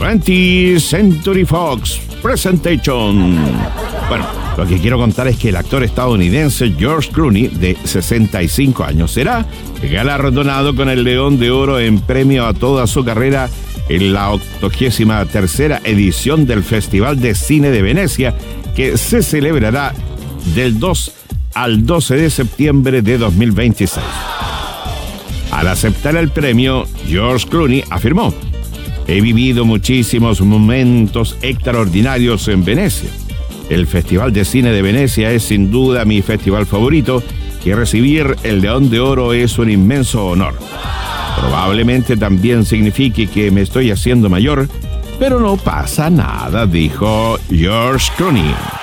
20th Century Fox Presentation. Bueno, lo que quiero contar es que el actor estadounidense George Clooney, de 65 años, será galardonado con el León de Oro en premio a toda su carrera en la 83ª edición del Festival de Cine de Venecia, que se celebrará del 2 al 12 de septiembre de 2026. Al aceptar el premio, George Clooney afirmó: he vivido muchísimos momentos extraordinarios en Venecia. El Festival de Cine de Venecia es sin duda mi festival favorito y recibir el León de Oro es un inmenso honor. Probablemente también signifique que me estoy haciendo mayor, pero no pasa nada, dijo George Clooney.